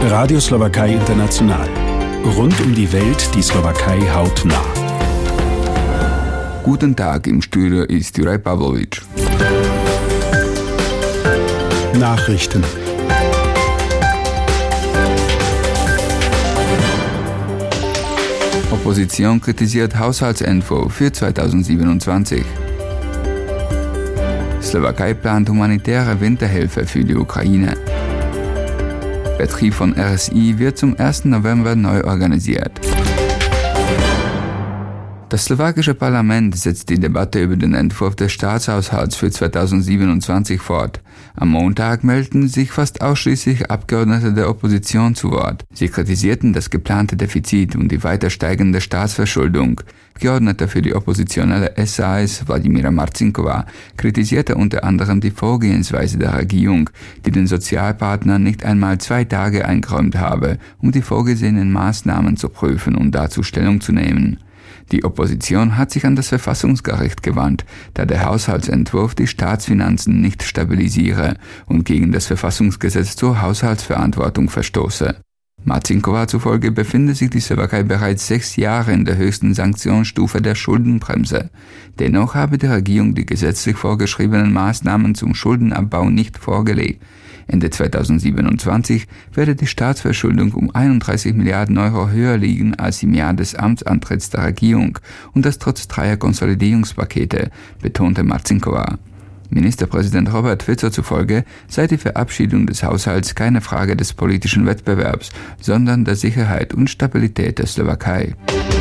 Radio Slowakei International. Rund um die Welt die Slowakei hautnah. Guten Tag, im Studio ist Juraj Pavlovic. Nachrichten. Opposition kritisiert Haushaltsentwurf für 2027. Slowakei plant humanitäre Winterhilfe für die Ukraine. Betrieb von RSI wird zum 1. November neu organisiert. Das slowakische Parlament setzt die Debatte über den Entwurf des Staatshaushalts für 2027 fort. Am Montag meldeten sich fast ausschließlich Abgeordnete der Opposition zu Wort. Sie kritisierten das geplante Defizit und die weiter steigende Staatsverschuldung. Abgeordneter für die oppositionelle SAS, Vladimíra Marcinková, kritisierte unter anderem die Vorgehensweise der Regierung, die den Sozialpartnern nicht einmal 2 Tage eingeräumt habe, um die vorgesehenen Maßnahmen zu prüfen und dazu Stellung zu nehmen. Die Opposition hat sich an das Verfassungsgericht gewandt, da der Haushaltsentwurf die Staatsfinanzen nicht stabilisiere und gegen das Verfassungsgesetz zur Haushaltsverantwortung verstoße. Marcinková zufolge befindet sich die Slowakei bereits 6 Jahre in der höchsten Sanktionsstufe der Schuldenbremse. Dennoch habe die Regierung die gesetzlich vorgeschriebenen Maßnahmen zum Schuldenabbau nicht vorgelegt. Ende 2027 werde die Staatsverschuldung um 31 Milliarden Euro höher liegen als im Jahr des Amtsantritts der Regierung und das trotz 3 Konsolidierungspakete, betonte Marcinková. Ministerpräsident Robert Fico zufolge sei die Verabschiedung des Haushalts keine Frage des politischen Wettbewerbs, sondern der Sicherheit und Stabilität der Slowakei.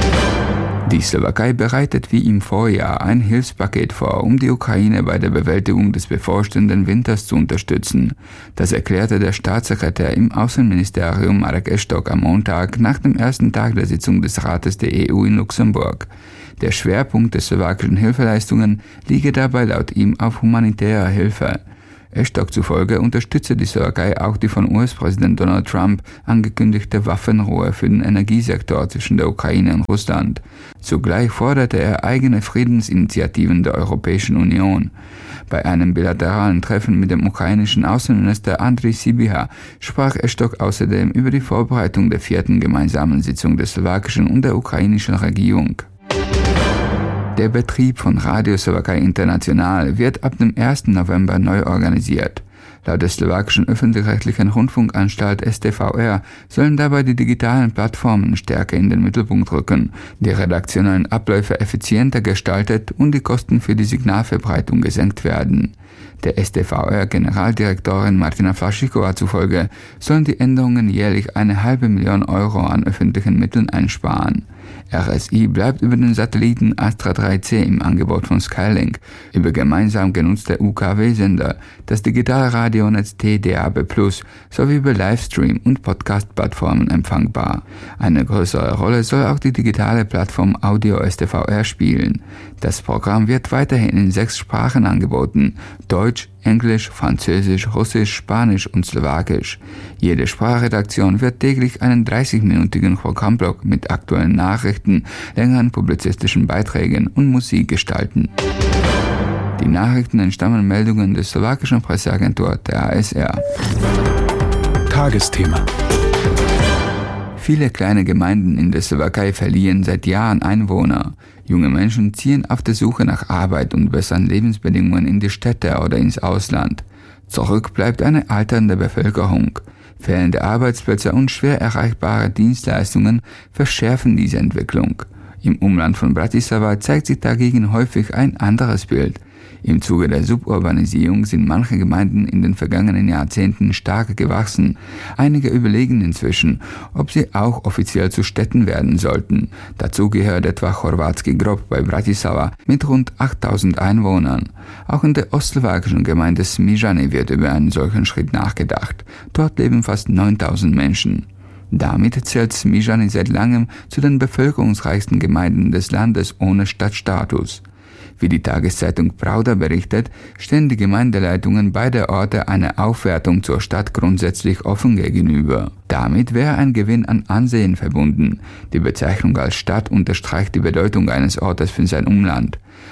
Die Slowakei bereitet wie im Vorjahr ein Hilfspaket vor, um die Ukraine bei der Bewältigung des bevorstehenden Winters zu unterstützen. Das erklärte der Staatssekretär im Außenministerium Marek Eštok am Montag nach dem ersten Tag der Sitzung des Rates der EU in Luxemburg. Der Schwerpunkt der slowakischen Hilfeleistungen liege dabei laut ihm auf humanitärer Hilfe. Eštok zufolge unterstütze die Slowakei auch die von US-Präsident Donald Trump angekündigte Waffenruhe für den Energiesektor zwischen der Ukraine und Russland. Zugleich forderte er eigene Friedensinitiativen der Europäischen Union. Bei einem bilateralen Treffen mit dem ukrainischen Außenminister Andriy Sybiha sprach Eštok außerdem über die Vorbereitung der 4. gemeinsamen Sitzung der slowakischen und der ukrainischen Regierung. Der Betrieb von Radio Slowakei International wird ab dem 1. November neu organisiert. Laut der slowakischen öffentlich-rechtlichen Rundfunkanstalt STVR sollen dabei die digitalen Plattformen stärker in den Mittelpunkt rücken, die redaktionellen Abläufe effizienter gestaltet und die Kosten für die Signalverbreitung gesenkt werden. Der STVR-Generaldirektorin Martina Flašíková zufolge sollen die Änderungen jährlich 500.000 Euro an öffentlichen Mitteln einsparen. RSI bleibt über den Satelliten Astra 3C im Angebot von Skylink, über gemeinsam genutzte UKW-Sender, das digitale Radionetz TDAB+ sowie über Livestream- und Podcast-Plattformen empfangbar. Eine größere Rolle soll auch die digitale Plattform Audio STVR spielen. Das Programm wird weiterhin in 6 Sprachen angeboten: Deutsch, Englisch, Französisch, Russisch, Spanisch und Slowakisch. Jede Sprachredaktion wird täglich einen 30-minütigen Programmblock mit aktuellen Nachrichten, längeren publizistischen Beiträgen und Musik gestalten. Die Nachrichten entstammen Meldungen der slowakischen Presseagentur der ASR. Tagesthema. Viele kleine Gemeinden in der Slowakei verlieren seit Jahren Einwohner. Junge Menschen ziehen auf der Suche nach Arbeit und besseren Lebensbedingungen in die Städte oder ins Ausland. Zurück bleibt eine alternde Bevölkerung. Fehlende Arbeitsplätze und schwer erreichbare Dienstleistungen verschärfen diese Entwicklung. Im Umland von Bratislava zeigt sich dagegen häufig ein anderes Bild. Im Zuge der Suburbanisierung sind manche Gemeinden in den vergangenen Jahrzehnten stark gewachsen. Einige überlegen inzwischen, ob sie auch offiziell zu Städten werden sollten. Dazu gehört etwa Chorvatski Grob bei Bratislava mit rund 8.000 Einwohnern. Auch in der ostslowakischen Gemeinde Smížany wird über einen solchen Schritt nachgedacht. Dort leben fast 9.000 Menschen. Damit zählt Smížany seit langem zu den bevölkerungsreichsten Gemeinden des Landes ohne Stadtstatus. Wie die Tageszeitung Pravda berichtet, stehen die Gemeindeleitungen beider Orte einer Aufwertung zur Stadt grundsätzlich offen gegenüber. Damit wäre ein Gewinn an Ansehen verbunden. Die Bezeichnung als Stadt unterstreicht die Bedeutung eines Ortes für sein Umland.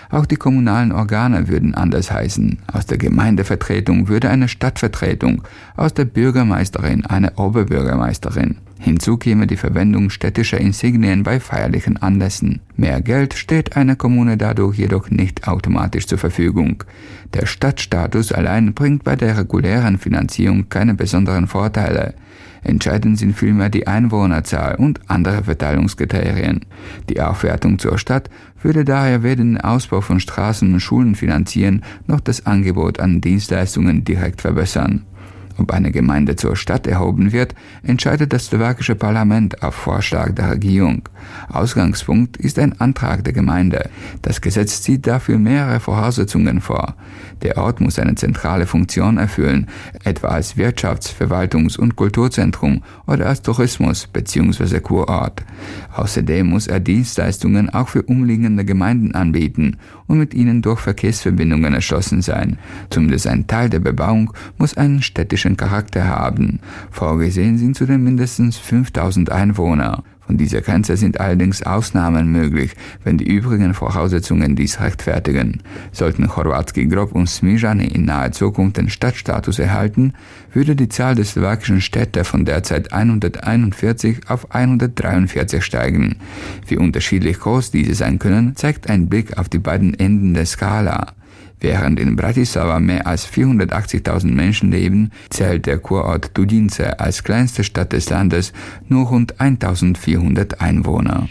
Auch die kommunalen Organe würden anders heißen. Aus der Gemeindevertretung würde eine Stadtvertretung, aus der Bürgermeisterin eine Oberbürgermeisterin. Hinzu käme die Verwendung städtischer Insignien bei feierlichen Anlässen. Mehr Geld steht einer Kommune dadurch jedoch nicht automatisch zur Verfügung. Der Stadtstatus allein bringt bei der regulären Finanzierung keine besonderen Vorteile. Entscheidend sind vielmehr die Einwohnerzahl und andere Verteilungskriterien. Die Aufwertung zur Stadt würde daher weder den Ausbau von Straßen und Schulen finanzieren, noch das Angebot an Dienstleistungen direkt verbessern. Ob eine Gemeinde zur Stadt erhoben wird, entscheidet das slowakische Parlament auf Vorschlag der Regierung. Ausgangspunkt ist ein Antrag der Gemeinde. Das Gesetz sieht dafür mehrere Voraussetzungen vor. Der Ort muss eine zentrale Funktion erfüllen, etwa als Wirtschafts-, Verwaltungs- und Kulturzentrum oder als Tourismus- bzw. Kurort. Außerdem muss er Dienstleistungen auch für umliegende Gemeinden anbieten und mit ihnen durch Verkehrsverbindungen erschlossen sein. Zumindest ein Teil der Bebauung muss einen städtischen Charakter haben. Vorgesehen sind zudem mindestens 5000 Einwohner. Von dieser Grenze sind allerdings Ausnahmen möglich, wenn die übrigen Voraussetzungen dies rechtfertigen. Sollten Chorvatski Grob und Smižany in naher Zukunft den Stadtstatus erhalten, würde die Zahl der slowakischen Städte von derzeit 141 auf 143 steigen. Wie unterschiedlich groß diese sein können, zeigt ein Blick auf die beiden Enden der Skala. Während in Bratislava mehr als 480.000 Menschen leben, zählt der Kurort Studince als kleinste Stadt des Landes nur rund 1.400 Einwohner.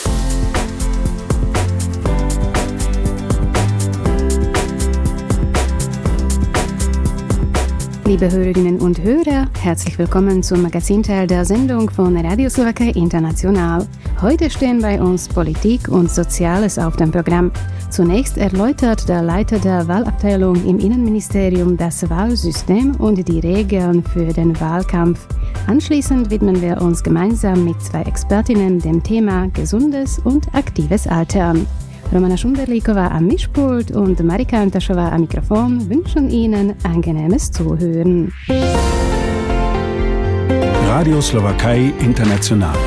Liebe Hörerinnen und Hörer, herzlich willkommen zum Magazinteil der Sendung von Radio Slowakei International. Heute stehen bei uns Politik und Soziales auf dem Programm. Zunächst erläutert der Leiter der Wahlabteilung im Innenministerium das Wahlsystem und die Regeln für den Wahlkampf. Anschließend widmen wir uns gemeinsam mit zwei Expertinnen dem Thema gesundes und aktives Altern. Romana Šunderlíková am Mischpult und Marika Antašová am Mikrofon wünschen Ihnen angenehmes Zuhören. Radio Slowakei International.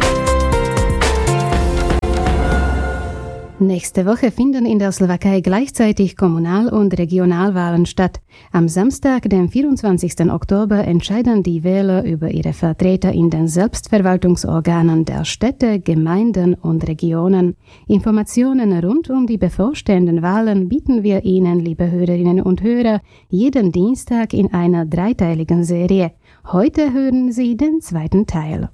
Nächste Woche finden in der Slowakei gleichzeitig Kommunal- und Regionalwahlen statt. Am Samstag, dem 24. Oktober, entscheiden die Wähler über ihre Vertreter in den Selbstverwaltungsorganen der Städte, Gemeinden und Regionen. Informationen rund um die bevorstehenden Wahlen bieten wir Ihnen, liebe Hörerinnen und Hörer, jeden Dienstag in einer dreiteiligen Serie. Heute hören Sie den zweiten Teil.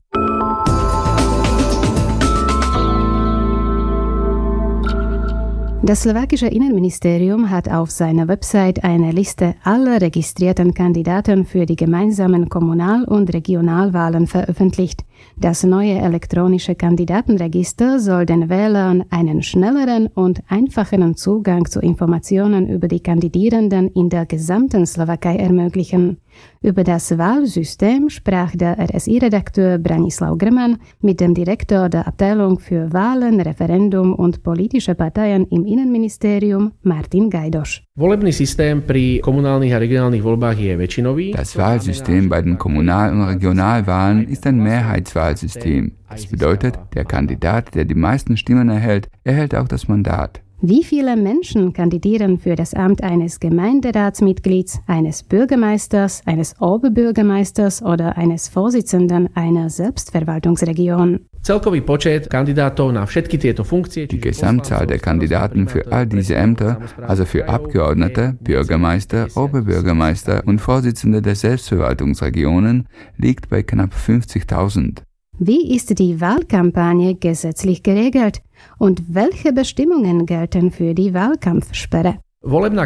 Das slowakische Innenministerium hat auf seiner Website eine Liste aller registrierten Kandidaten für die gemeinsamen Kommunal- und Regionalwahlen veröffentlicht. Das neue elektronische Kandidatenregister soll den Wählern einen schnelleren und einfacheren Zugang zu Informationen über die Kandidierenden in der gesamten Slowakei ermöglichen. Über das Wahlsystem sprach der RSI-Redakteur Branislav Grman mit dem Direktor der Abteilung für Wahlen, Referendum und politische Parteien im Innenministerium Martin Gajdoš. Das Wahlsystem bei den Kommunal- und Regionalwahlen ist ein Mehrheitswahlsystem. Das bedeutet, der Kandidat, der die meisten Stimmen erhält, erhält auch das Mandat. Wie viele Menschen kandidieren für das Amt eines Gemeinderatsmitglieds, eines Bürgermeisters, eines Oberbürgermeisters oder eines Vorsitzenden einer Selbstverwaltungsregion? Die Gesamtzahl der Kandidaten für all diese Ämter, also für Abgeordnete, Bürgermeister, Oberbürgermeister und Vorsitzende der Selbstverwaltungsregionen, liegt bei knapp 50.000. Wie ist die Wahlkampagne gesetzlich geregelt und welche Bestimmungen gelten für die Wahlkampfsperre? Die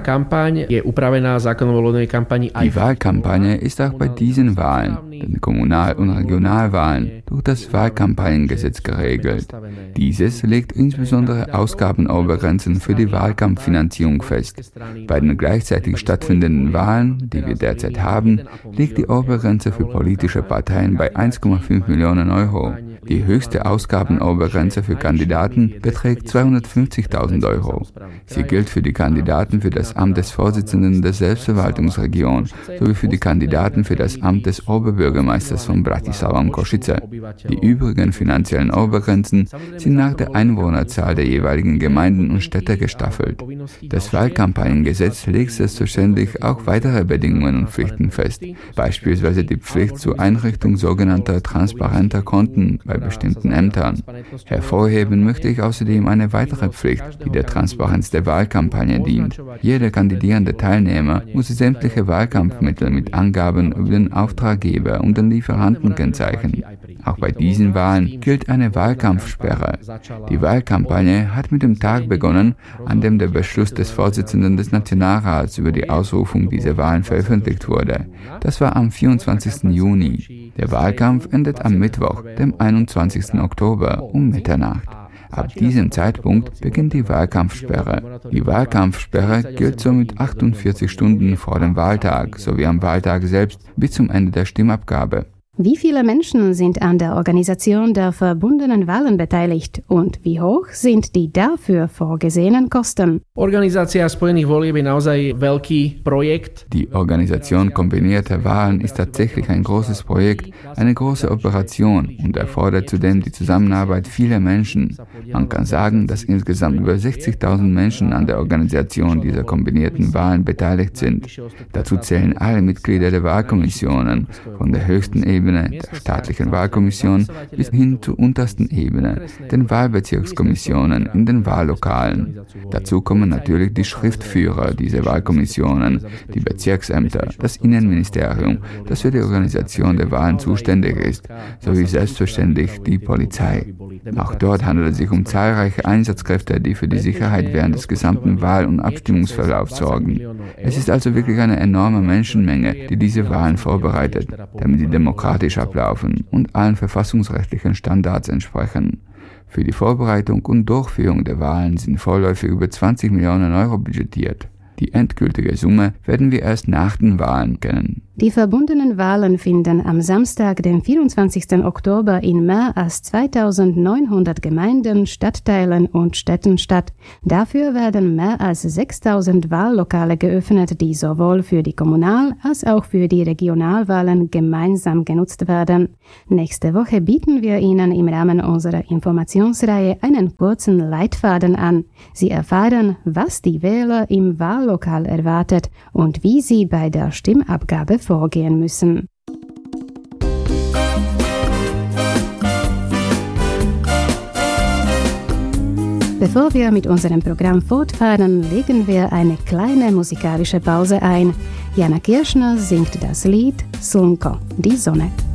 Wahlkampagne ist auch bei diesen Wahlen, den Kommunal- und Regionalwahlen, durch das Wahlkampagnengesetz geregelt. Dieses legt insbesondere Ausgabenobergrenzen für die Wahlkampffinanzierung fest. Bei den gleichzeitig stattfindenden Wahlen, die wir derzeit haben, liegt die Obergrenze für politische Parteien bei 1,5 Millionen Euro. Die höchste Ausgabenobergrenze für Kandidaten beträgt 250.000 Euro. Sie gilt für die Kandidaten für das Amt des Vorsitzenden der Selbstverwaltungsregion sowie für die Kandidaten für das Amt des Oberbürgermeisters Bürgermeisters von Bratislava und Košice. Die übrigen finanziellen Obergrenzen sind nach der Einwohnerzahl der jeweiligen Gemeinden und Städte gestaffelt. Das Wahlkampagnengesetz legt selbstverständlich auch weitere Bedingungen und Pflichten fest, beispielsweise die Pflicht zur Einrichtung sogenannter transparenter Konten bei bestimmten Ämtern. Hervorheben möchte ich außerdem eine weitere Pflicht, die der Transparenz der Wahlkampagne dient. Jeder kandidierende Teilnehmer muss sämtliche Wahlkampfmittel mit Angaben über den Auftraggeber und den Lieferanten kennzeichnen. Auch bei diesen Wahlen gilt eine Wahlkampfsperre. Die Wahlkampagne hat mit dem Tag begonnen, an dem der Beschluss des Vorsitzenden des Nationalrats über die Ausrufung dieser Wahlen veröffentlicht wurde. Das war am 24. Juni. Der Wahlkampf endet am Mittwoch, dem 21. Oktober um Mitternacht. Ab diesem Zeitpunkt beginnt die Wahlkampfsperre. Die Wahlkampfsperre gilt somit 48 Stunden vor dem Wahltag sowie am Wahltag selbst bis zum Ende der Stimmabgabe. Wie viele Menschen sind an der Organisation der verbundenen Wahlen beteiligt und wie hoch sind die dafür vorgesehenen Kosten? Organizácia spojených volieb je naozaj veľký projekt. Die Organisation kombinierter Wahlen ist tatsächlich ein großes Projekt, eine große Operation und erfordert zudem die Zusammenarbeit vieler Menschen. Man kann sagen, dass insgesamt über 60.000 Menschen an der Organisation dieser kombinierten Wahlen beteiligt sind. Dazu zählen alle Mitglieder der Wahlkommissionen, von der höchsten Ebene der staatlichen Wahlkommission bis hin zur untersten Ebene, den Wahlbezirkskommissionen in den Wahllokalen. Dazu kommen natürlich die Schriftführer dieser Wahlkommissionen, die Bezirksämter, das Innenministerium, das für die Organisation der Wahlen zuständig ist, sowie selbstverständlich die Polizei. Auch dort handelt es sich um zahlreiche Einsatzkräfte, die für die Sicherheit während des gesamten Wahl- und Abstimmungsverlaufs sorgen. Es ist also wirklich eine enorme Menschenmenge, die diese Wahlen vorbereitet, damit sie demokratisch ablaufen und allen verfassungsrechtlichen Standards entsprechen. Für die Vorbereitung und Durchführung der Wahlen sind vorläufig über 20 Millionen Euro budgetiert. Die endgültige Summe werden wir erst nach den Wahlen kennen. Die verbundenen Wahlen finden am Samstag, den 24. Oktober in mehr als 2900 Gemeinden, Stadtteilen und Städten statt. Dafür werden mehr als 6.000 Wahllokale geöffnet, die sowohl für die Kommunal- als auch für die Regionalwahlen gemeinsam genutzt werden. Nächste Woche bieten wir Ihnen im Rahmen unserer Informationsreihe einen kurzen Leitfaden an. Sie erfahren, was die Wähler im Wahllokal erwartet und wie sie bei der Stimmabgabe vorgehen müssen. Bevor wir mit unserem Programm fortfahren, legen wir eine kleine musikalische Pause ein. Jana Kirschner singt das Lied Slunko, die Sonne.